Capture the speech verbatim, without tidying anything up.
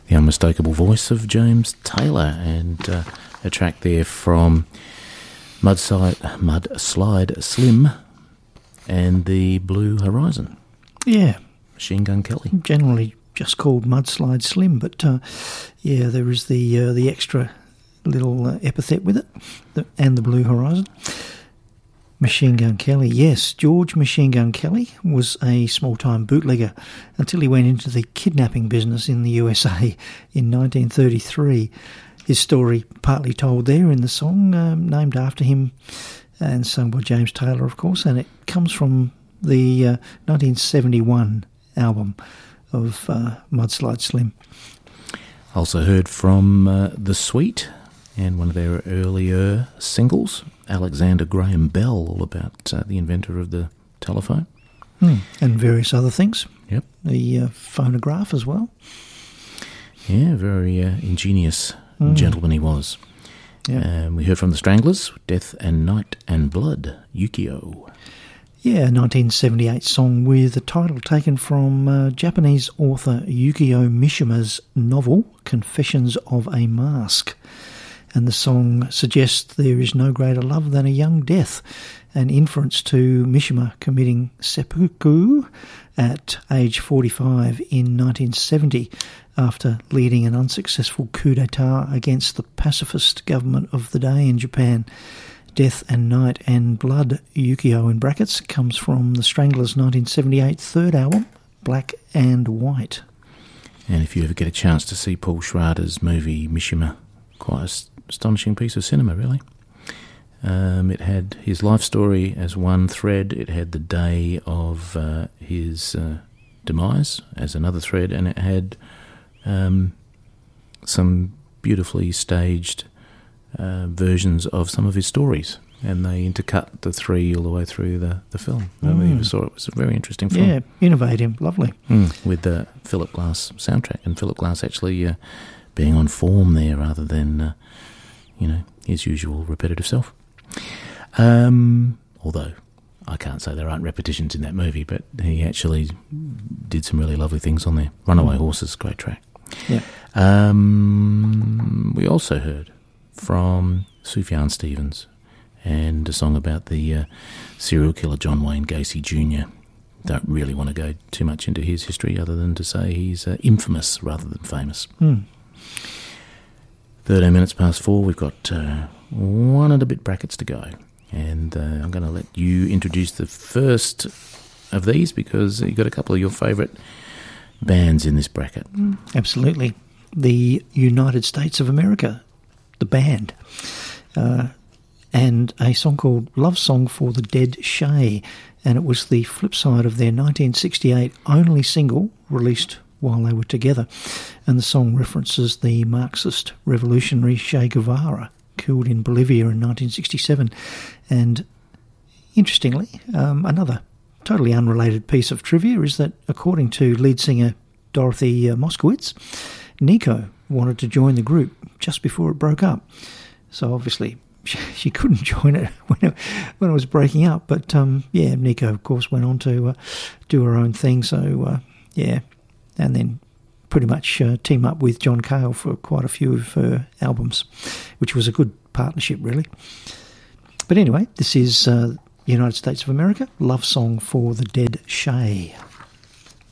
The unmistakable voice of James Taylor, and uh, a track there from Mudslide, Mudslide Slim and the Blue Horizon. Yeah. Machine Gun Kelly. Generally just called Mudslide Slim, but uh, yeah, there is the uh, the extra little uh, epithet with it, the, and the Blue Horizon. Machine Gun Kelly, yes. George Machine Gun Kelly was a small-time bootlegger until he went into the kidnapping business in the U S A in nineteen thirty-three. His story partly told there in the song, um, named after him and sung by James Taylor, of course, and it comes from the uh, nineteen seventy-one album of uh, Mudslide Slim. Also heard from uh, The Sweet and one of their earlier singles, Alexander Graham Bell, all about uh, the inventor of the telephone. Hmm. And various other things. Yep. The uh, phonograph as well. Yeah, very uh, ingenious mm. gentleman he was. Yep. Um, we heard from the Stranglers, Death and Night and Blood, Yukio. Yeah, a nineteen seventy-eight song with a title taken from uh, Japanese author Yukio Mishima's novel, Confessions of a Mask. And the song suggests there is no greater love than a young death, an inference to Mishima committing seppuku at age forty-five in nineteen seventy after leading an unsuccessful coup d'etat against the pacifist government of the day in Japan. Death and Night and Blood, Yukio in brackets, comes from the Stranglers' nineteen seventy-eight third album, Black and White. And if you ever get a chance to see Paul Schrader's movie Mishima, quite an astonishing piece of cinema, really. Um, it had his life story as one thread, it had the day of uh, his uh, demise as another thread, and it had um, some beautifully staged Uh, versions of some of his stories, and they intercut the three all the way through the, the film. Mm. I never saw it. It was a very interesting film. Yeah, innovative, lovely. Mm. With the Philip Glass soundtrack, and Philip Glass actually uh, being on form there rather than, uh, you know, his usual repetitive self. Um, although I can't say there aren't repetitions in that movie, but he actually did some really lovely things on there. Runaway mm. Horses, great track. Yeah. Um, we also heard from Sufjan Stevens and a song about the uh, serial killer John Wayne Gacy Junior Don't really want to go too much into his history other than to say he's uh, infamous rather than famous. Mm. thirteen minutes past four, we've got uh, one and a bit brackets to go, and uh, I'm going to let you introduce the first of these because you've got a couple of your favourite bands in this bracket. Mm. Absolutely. The United States of America, the band, uh, and a song called Love Song for the Dead Shay, and it was the flip side of their nineteen sixty-eight only single released while they were together, and the song references the Marxist revolutionary Che Guevara, killed in Bolivia in nineteen sixty-seven. And interestingly, um, another totally unrelated piece of trivia is that according to lead singer Dorothy uh, Moskowitz, Nico wanted to join the group just before it broke up. So obviously she, she couldn't join it when it, when it was breaking up. But um, yeah, Nico, of course, went on to uh, do her own thing. So uh, yeah, and then pretty much uh, team up with John Cale for quite a few of her albums, which was a good partnership, really. But anyway, this is uh, United States of America, Love Song for the Dead Shay.